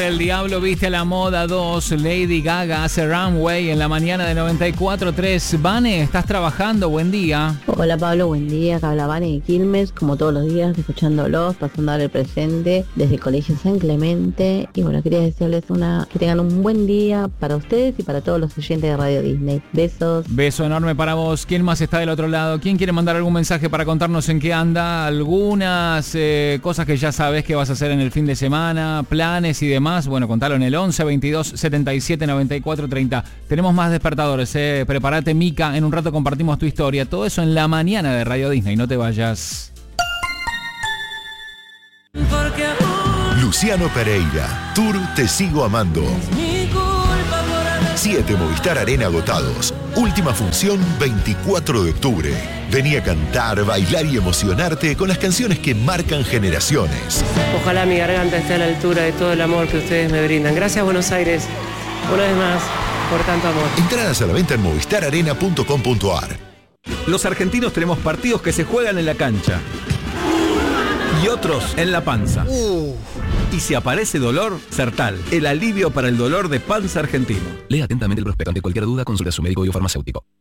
El Diablo Viste a la Moda 2, Lady Gaga hace Runway en la mañana de 94.3. Vane, ¿estás trabajando? Buen día. Hola Pablo, buen día. Acá habla Vane de Quilmes, como todos los días, escuchándolos, pasando ahora el presente desde el Colegio San Clemente. Y bueno, quería desearles que tengan un buen día para ustedes y para todos los oyentes de Radio Disney. Besos. Beso enorme para vos. ¿Quién más está del otro lado? ¿Quién quiere mandar algún mensaje para contarnos en qué anda? Algunas cosas que ya sabes que vas a hacer en el fin de semana, planes y demás. Bueno, contalo en el 11 22 77 94 30. Tenemos más despertadores, prepárate, Mica, en un rato compartimos tu historia. Todo eso en la mañana de Radio Disney, no te vayas. Luciano Pereira, Tour Te Sigo Amando. 7 Movistar Arena agotados. Última función 24 de octubre. Vení a cantar, bailar y emocionarte con las canciones que marcan generaciones. Ojalá mi garganta esté a la altura de todo el amor que ustedes me brindan. Gracias, Buenos Aires, una vez más, por tanto amor. Entradas a la venta en movistararena.com.ar. Los argentinos tenemos partidos que se juegan en la cancha y otros en la panza. Y si aparece dolor, Sertal, el alivio para el dolor de panza argentino. Lea atentamente el prospecto. Ante cualquier duda, consulte a su médico y o farmacéutico.